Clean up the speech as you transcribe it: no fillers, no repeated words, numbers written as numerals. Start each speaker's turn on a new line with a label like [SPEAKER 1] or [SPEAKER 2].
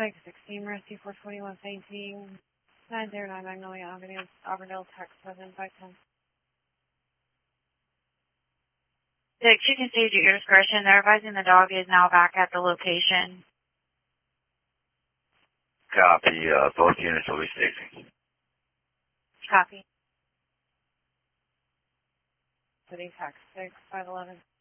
[SPEAKER 1] Like 16 Mercy 421 Fainting 909 Magnolia Avenue, Auburndale, Texas 75510.
[SPEAKER 2] Dick, you can see at your discretion. They're advising the dog is now back at the location.
[SPEAKER 3] Copy. Both units will be stationed.
[SPEAKER 2] Copy.
[SPEAKER 1] City Tax 6511.